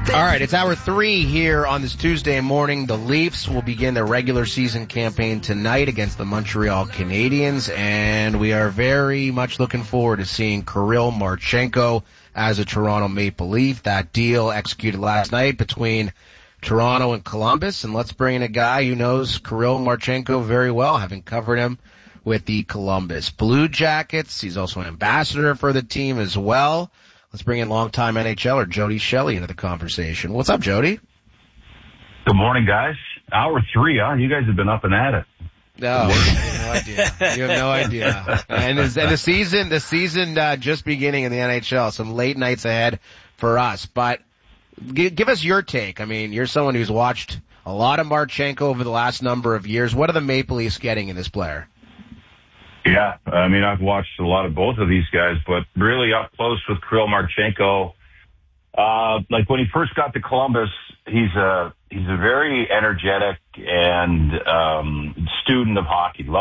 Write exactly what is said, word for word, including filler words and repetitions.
All right, it's hour three here on this Tuesday morning. The Leafs will begin their regular season campaign tonight against the Montreal Canadiens, and we are very much looking forward to seeing Kirill Marchenko as a Toronto Maple Leaf. That deal executed last night between Toronto and Columbus, and let's bring in a guy who knows Kirill Marchenko very well, having covered him with the Columbus Blue Jackets. He's also an ambassador for the team as well. Let's bring in longtime NHLer Jody Shelley into the conversation. What's up, Jody? Good morning, guys. Hour three, huh? You guys have been up and at it. No, you have no idea. You have no idea. And, and the season, the season uh, just beginning in the N H L. Some late nights ahead for us. But give, give us your take. I mean, you're someone who's watched a lot of Marchenko over the last number of years. What are the Maple Leafs getting in this player? Yeah, I mean, I've watched a lot of both of these guys, but really up close with Kirill Marchenko. Uh, like when he first got to Columbus, he's a he's a very energetic and um, student of hockey.